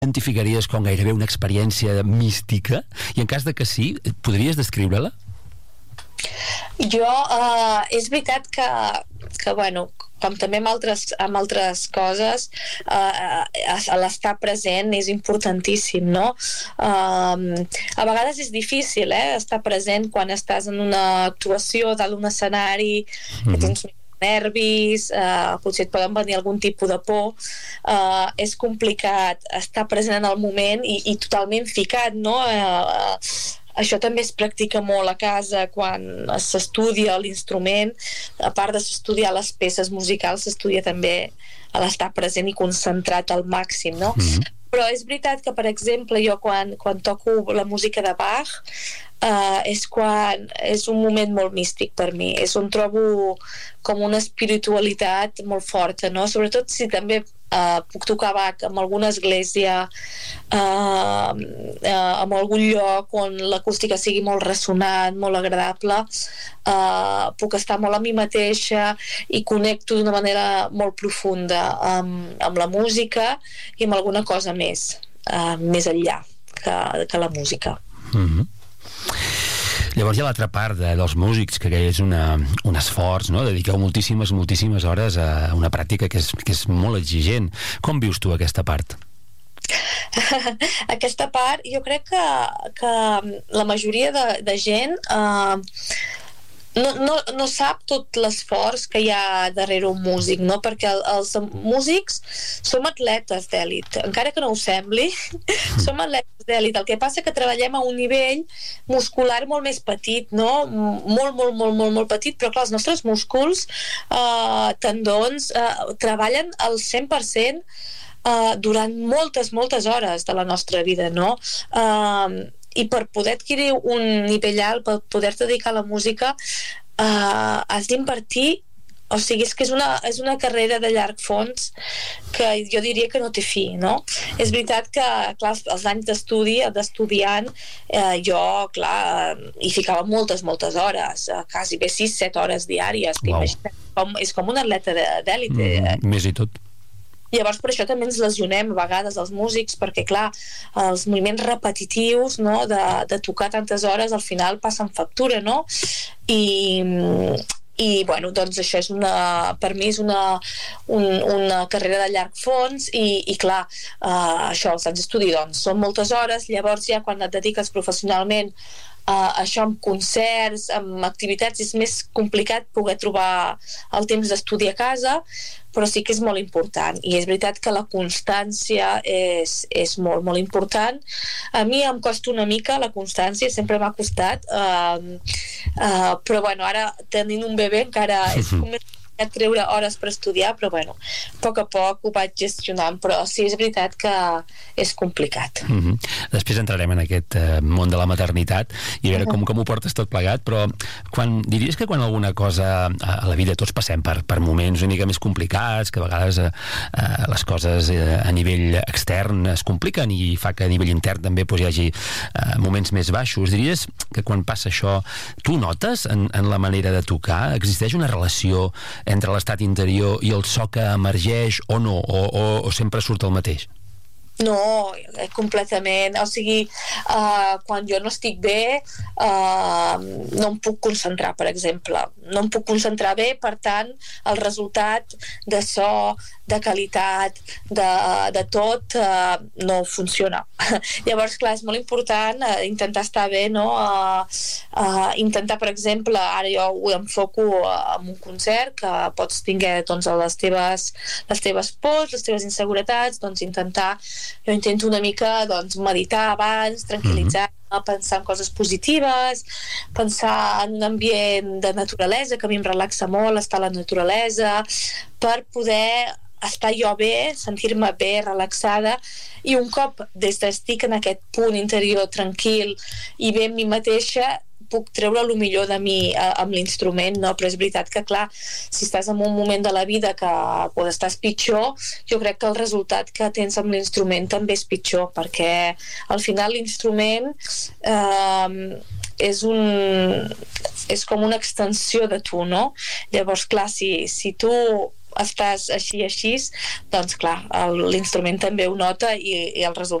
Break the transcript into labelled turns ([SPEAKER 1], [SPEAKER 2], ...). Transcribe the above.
[SPEAKER 1] identificaries com gairebé una experiència mística? I en cas de que sí, podries descriure-la?
[SPEAKER 2] Jo, és veritat que bueno, com també amb altres coses, l'estar present és importantíssim, no? A vegades és difícil, estar present quan estàs en una actuació dalt d'un escenari, que tens nervis, potser et poden venir algun tipus de por, és complicat estar present en el moment i totalment ficat, no? Això també es practica molt a casa quan s'estudia l'instrument. A part de s'estudiar les peces musicals, s'estudia també a l'estar present i concentrat al màxim, no? Però és veritat que, per exemple, jo quan toco la música de Bach, és un moment molt místic per mi, és on trobo com una espiritualitat molt forta, no? Sobretot si també puc tocar Bach en alguna església, en algun lloc on l'acústica sigui molt ressonant, molt agradable, puc estar molt a mi mateixa i connecto d'una manera molt profunda amb la música i amb alguna cosa més enllà que la música.
[SPEAKER 1] Llavors hi ha l'altra part dels músics, que és un esforç, no? Dediqueu moltíssimes hores a una pràctica que és molt exigent. Com vius tu aquesta part?
[SPEAKER 2] Aquesta part, jo crec que la majoria de gent no sap tot l'esforç que hi ha darrere un músic, no? Perquè els músics som atletes d'èlit, encara que no ho sembli. Som atletes d'èlit. El que passa que treballem a un nivell muscular molt més petit, no? Molt petit, però clar, els nostres músculs, tendons, treballen al 100% durant moltes hores de la nostra vida, no? I per poder adquirir un nivell alt, per poder-te dedicar a la música, has d'invertir, o sigui, és que és una carrera de llarg fons que jo diria que no té fi, no? És veritat que, clar, els anys d'estudiant, jo, clar, hi ficava moltes hores, quasi bé 6-7 hores diàries, que imagina't, és com un atleta d'èlit.
[SPEAKER 1] Més i tot.
[SPEAKER 2] Llavors per això també ens lesionem a vegades els músics, perquè clar, els moviments repetitius, no, de tocar tantes hores al final passen factura, no? I bueno, doncs això per mi és una carrera de llarg fons i clar, això, els anys d'estudi doncs són moltes hores. Llavors ja quan et dediques professionalment això amb concerts, amb activitats, és més complicat poder trobar el temps d'estudi a casa, però sí que és molt important, i és veritat que la constància és molt important. A mi em costa una mica la constància, sempre m'ha costat, però bueno, ara tenint un bebè encara és més treure hores per estudiar, però bueno, a poc ho vaig gestionant, però sí, és veritat que és complicat.
[SPEAKER 1] Després entrarem en aquest món de la maternitat i a veure com ho portes tot plegat, però diries que quan alguna cosa a la vida tots passem per moments una mica més complicats, que a vegades les coses a nivell extern es compliquen i fa que a nivell intern també hi hagi moments més baixos, diries que quan passa això tu notes en la manera de tocar, existeix una relació entre l'estat interior i el so que emergeix o no, o sempre surt el mateix?
[SPEAKER 2] No, completament. O sigui, quan jo no estic bé, no em puc concentrar, per exemple. No em puc concentrar bé, per tant, el resultat de so, de qualitat, de tot, no funciona. Llavors, clar, és molt important intentar estar bé, no? Intentar, per exemple, ara jo ho enfoco en un concert, que pots tinguer doncs, les teves pors, les teves inseguretats, doncs jo intento una mica doncs, meditar abans, tranquil·litzar, pensar en coses positives, pensar en un ambient de naturalesa, que a mi em relaxa molt estar a la naturalesa, per poder estar jo bé, sentir-me bé, relaxada, i un cop estic en aquest punt interior tranquil i bé amb mi mateixa, puc treure el millor de mi amb l'instrument, no? Però és veritat que, clar, si estàs en un moment de la vida que quan estàs pitjor, jo crec que el resultat que tens amb l'instrument també és pitjor, perquè al final l'instrument és com una extensió de tu, no? Llavors, clar, si tu estàs així, doncs clar, l'instrument també ho nota i el resultat